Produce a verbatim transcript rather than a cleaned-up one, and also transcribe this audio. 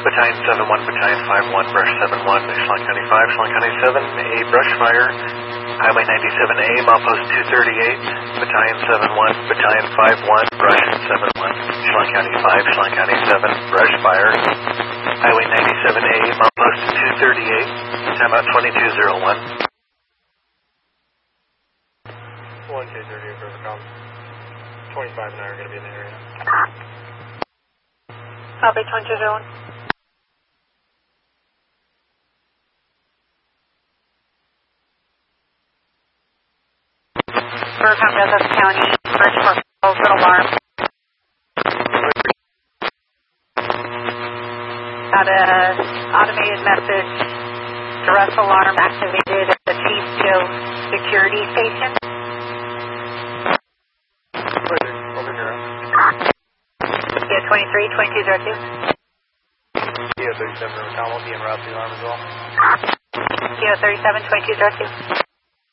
Battalion seven one, Battalion five one, brush seven one, Echelon County five, Echelon County seven, a brush fire, Highway ninety-seven A, milepost two thirty-eight, Battalion seven one, Battalion five one, brush seven one, Echelon County five, Echelon County seven, brush fire, Highway ninety-seven A, milepost two thirty-eight, timeout twenty-two oh one. one two thirty, Rivercom. twenty-five and I are going to be in the area. Copy, twenty-two oh one. Rivercom, Douglas County, bridge for falls alarm. Got a automated message, duress alarm activated at the T-Skill security station. Over here. Kilo twenty-three, twenty-two oh two. Kilo thirty-seven, Rivercom will be in route to the alarm as well. Kilo thirty-seven, twenty-two oh two.